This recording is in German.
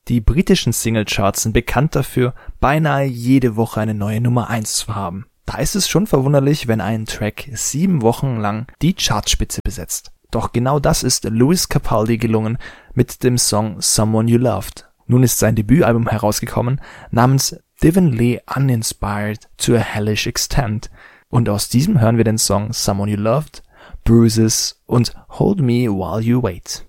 Die britischen Singlecharts sind bekannt dafür, beinahe jede Woche eine neue Nummer 1 zu haben. Da ist es schon verwunderlich, wenn ein Track 7 Wochen lang die Chartspitze besetzt. Doch genau das ist Lewis Capaldi gelungen mit dem Song Someone You Loved. Nun ist sein Debütalbum herausgekommen, namens Divinely Uninspired to a Hellish Extent. Und aus diesem hören wir den Song Someone You Loved, Bruises und Hold Me While You Wait.